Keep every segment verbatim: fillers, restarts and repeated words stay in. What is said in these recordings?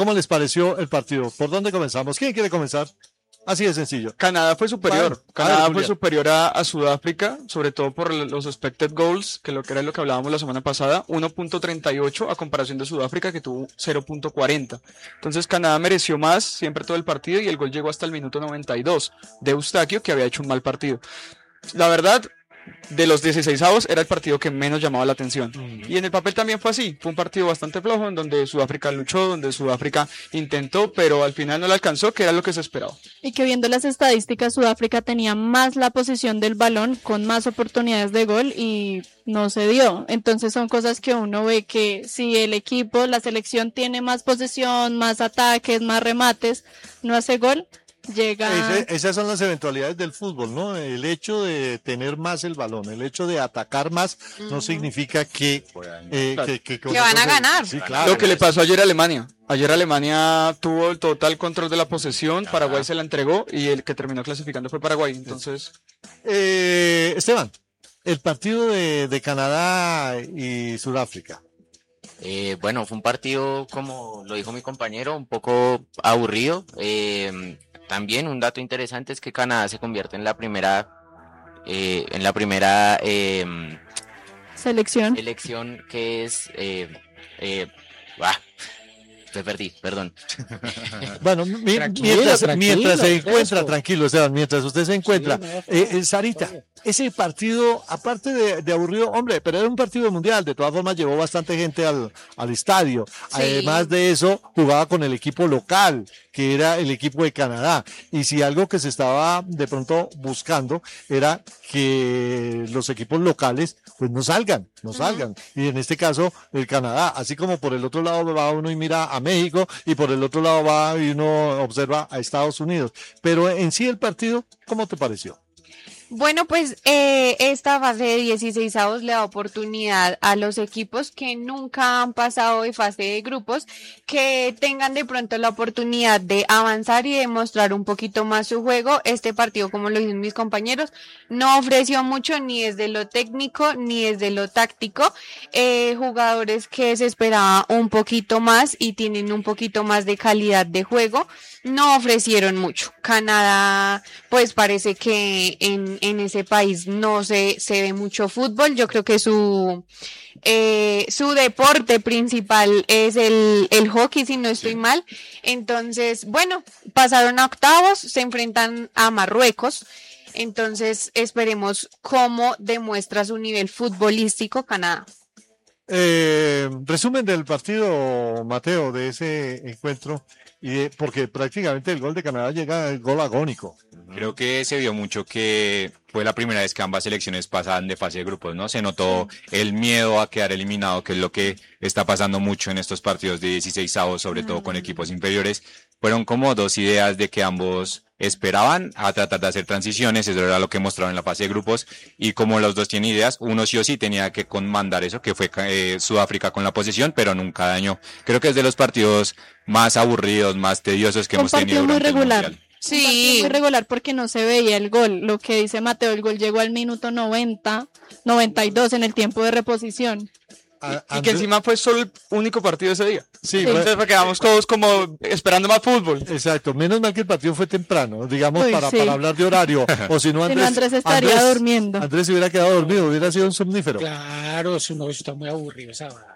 ¿cómo les pareció el partido? ¿Por dónde comenzamos? ¿Quién quiere comenzar? Así de sencillo. Canadá fue superior. Vale. Canadá ver, fue superior a, a Sudáfrica, sobre todo por los expected goals, que lo que era lo que hablábamos la semana pasada, uno punto treinta y ocho a comparación de Sudáfrica, que tuvo cero punto cuarenta. Entonces Canadá mereció más siempre todo el partido y el gol llegó hasta el minuto noventa y dos de Eustaquio, que había hecho un mal partido. La verdad, de los dieciseisavos era el partido que menos llamaba la atención. Uh-huh. Y en el papel también fue así. Fue un partido bastante flojo en donde Sudáfrica luchó, donde Sudáfrica intentó, pero al final no le alcanzó, que era lo que se esperaba. Y que viendo las estadísticas, Sudáfrica tenía más la posesión del balón, con más oportunidades de gol y no se dio. Entonces son cosas que uno ve que si el equipo, la selección tiene más posesión, más ataques, más remates, no hace gol, llega... Ese, esas son las eventualidades del fútbol, ¿no? El hecho de tener más el balón, el hecho de atacar más, uh-huh. no significa que, eh, claro. que, que, que van a ganar. Sí, claro. Lo que le pasó ayer a Alemania. Ayer Alemania tuvo el total control de la posesión, Ajá. Paraguay se la entregó y el que terminó clasificando fue Paraguay. Entonces, eh, Esteban, el partido de, de Canadá y Sudáfrica. Eh, bueno, fue un partido, como lo dijo mi compañero, un poco aburrido. Eh, También un dato interesante es que Canadá se convierte en la primera, eh, en la primera eh, selección. elección que es, eh, eh, ah, me perdí, perdón. Bueno, mi, tranquilo, mientras, tranquilo, mientras se encuentra, eso. tranquilo, Esteban, mientras usted se encuentra, sí, no, eh, eh, Sarita, ese partido, aparte de, de aburrido, hombre, pero era un partido mundial, de todas formas llevó bastante gente al, al estadio. Sí. Además de eso, jugaba con el equipo local, que era el equipo de Canadá. Y si algo que se estaba de pronto buscando era que los equipos locales pues no salgan, no salgan. Uh-huh. Y en este caso, el Canadá, así como por el otro lado va uno y mira a México, y por el otro lado va y uno observa a Estados Unidos. Pero en sí el partido, ¿cómo te pareció? Bueno, pues eh, esta fase de dieciseisavos le da oportunidad a los equipos que nunca han pasado de fase de grupos, que tengan de pronto la oportunidad de avanzar y demostrar un poquito más su juego. Este partido, como lo dicen mis compañeros, no ofreció mucho ni desde lo técnico ni desde lo táctico. Eh, jugadores que se esperaba un poquito más y tienen un poquito más de calidad de juego, no ofrecieron mucho. Canadá, pues parece que en, en ese país no se, se ve mucho fútbol. Yo creo que su, eh, su deporte principal es el, el hockey, si no estoy mal. Entonces, bueno, pasaron a octavos, se enfrentan a Marruecos. Entonces, esperemos cómo demuestra su nivel futbolístico Canadá. Eh, resumen del partido, Mateo, de ese encuentro, y de, porque prácticamente el gol de Canadá llega al gol agónico. Creo que se vio mucho que fue la primera vez que ambas selecciones pasaban de fase de grupos, ¿no? Se notó el miedo a quedar eliminado, que es lo que está pasando mucho en estos partidos de dieciseisavos, sobre todo con equipos inferiores. Fueron como dos ideas de que ambos esperaban a tratar de hacer transiciones, eso era lo que mostraron en la fase de grupos, y como los dos tienen ideas, uno sí o sí tenía que comandar eso, que fue eh, Sudáfrica con la posesión, pero nunca dañó. Creo que es de los partidos más aburridos, más tediosos que un hemos tenido durante muy regular. el Mundial. Sí, muy regular porque no se veía el gol. Lo que dice Mateo, el gol llegó al minuto noventa, noventa y dos en el tiempo de reposición. A, y, y que encima fue solo el único partido ese día. Sí, entonces bueno, quedamos todos como esperando más fútbol. Exacto, menos mal que el partido fue temprano, digamos, Uy, para, sí. para hablar de horario. O si no, Andrés, si no, Andrés estaría Andrés, durmiendo. Andrés se hubiera quedado dormido, hubiera sido un somnífero. Claro, si no, eso está muy aburrido esa vaina.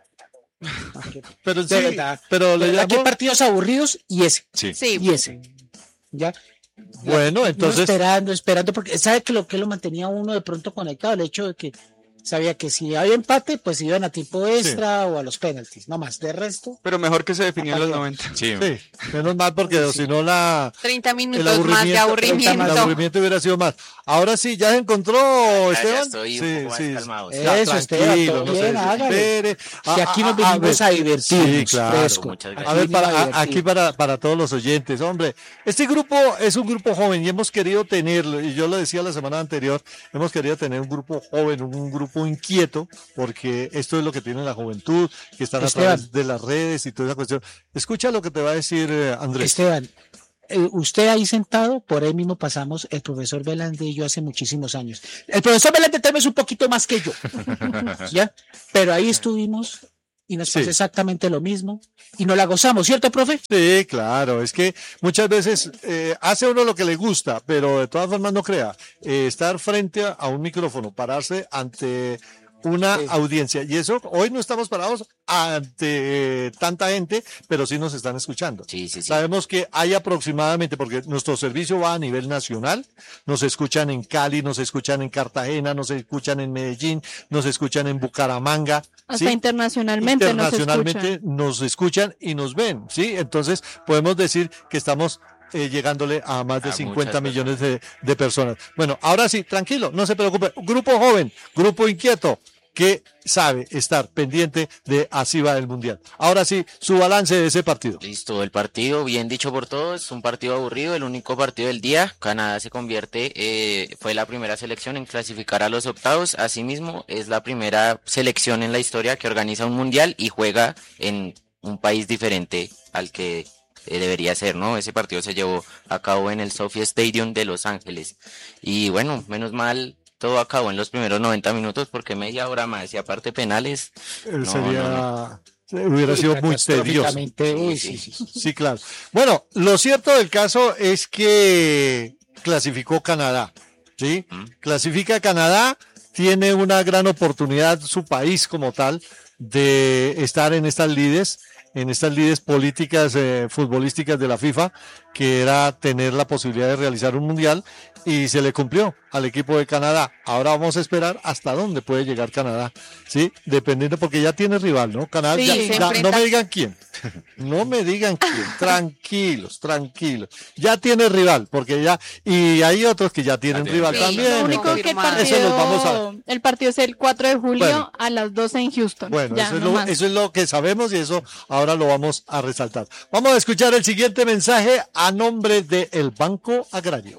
Pero sí, de verdad, pero le aquí hay llamo... partidos aburridos y ese. Sí. Sí. Y ese. Ya. Bueno, entonces. No, esperando, esperando, porque sabe que lo que lo mantenía uno de pronto conectado, el hecho de que sabía que si había empate, pues iban a tiempo extra sí. o a los penaltis, no más. De resto. Pero mejor que se definió en los noventa. Sí. sí, menos mal, porque sí. si no la. treinta minutos más de aburrimiento. El aburrimiento hubiera sido más. Ahora sí, ya se encontró, ya, Esteban. Ya estoy un sí, poco sí. más calmado. Sí. Eso, Esteban, todo no bien, se hágale. Ah, que aquí nos ah, venimos a, a divertirnos. Sí, claro. Fresco. Muchas gracias. A ver, para, aquí para, para todos los oyentes, hombre, este grupo es un grupo joven y hemos querido tenerlo, y yo lo decía la semana anterior, hemos querido tener un grupo joven, un grupo inquieto, porque esto es lo que tiene la juventud, que están a Esteban. través de las redes y toda esa cuestión. Escucha lo que te va a decir eh, Andrés. Esteban, eh, usted ahí sentado, por ahí mismo pasamos el profesor Belande y yo hace muchísimos años. El profesor Belande tal vez un poquito más que yo, ¿ya? Pero ahí estuvimos y nos Sí. pasa exactamente lo mismo y no la gozamos, ¿cierto, profe? Sí, claro, es que muchas veces eh, hace uno lo que le gusta, pero de todas formas no crea. Eh, estar frente a, a un micrófono, pararse ante una Sí. audiencia, y eso hoy no estamos parados ante eh, tanta gente, pero sí nos están escuchando. Sí, sí, sí. Sabemos que hay aproximadamente, porque nuestro servicio va a nivel nacional, nos escuchan en Cali, nos escuchan en Cartagena, nos escuchan en Medellín, nos escuchan en Bucaramanga. Hasta ¿sí? internacionalmente, Internacionalmente nos escuchan. nos escuchan y nos ven, ¿sí? Entonces podemos decir que estamos eh, llegándole a más de A cincuenta muchas millones de, de personas. Bueno, ahora sí, tranquilo, no se preocupe. Grupo joven, grupo inquieto, que sabe estar pendiente de así va el Mundial. Ahora sí, su balance de ese partido. Listo, el partido, bien dicho por todos, un partido aburrido, el único partido del día. Canadá se convierte, eh, fue la primera selección en clasificar a los octavos. Asimismo, es la primera selección en la historia que organiza un mundial y juega en un país diferente al que eh, debería ser, ¿no? Ese partido se llevó a cabo en el SoFi Stadium de Los Ángeles. Y bueno, menos mal. Todo acabó en los primeros noventa minutos porque media hora más y aparte penales. Eh, No, Sería, no, hubiera sido muy tedioso. Catastróficamente, uy, Sí, sí, sí. sí. Sí, claro. Bueno, lo cierto del caso es que clasificó Canadá, ¿sí? Mm. Clasifica Canadá, tiene una gran oportunidad su país como tal de estar en estas lides, en estas lides políticas eh, futbolísticas de la FIFA, que era tener la posibilidad de realizar un mundial y se le cumplió al equipo de Canadá. Ahora vamos a esperar hasta dónde puede llegar Canadá, ¿sí? Dependiendo, porque ya tiene rival, ¿no? Canadá, Sí, ya- se ya- no enfrenta- me digan quién, no me digan quién, tranquilos, tranquilos. Ya tiene rival, porque ya, y hay otros que ya tienen Ya tienen rival rival. Sí, también. Lo único entonces- que el confirmado. partido, Eso los vamos a- el partido es el cuatro de julio Bueno. a las doce en Houston. Bueno, Ya, eso, es no lo, más. eso es lo que sabemos y eso ahora lo vamos a resaltar. Vamos a escuchar el siguiente mensaje a nombre de El Banco Agrario.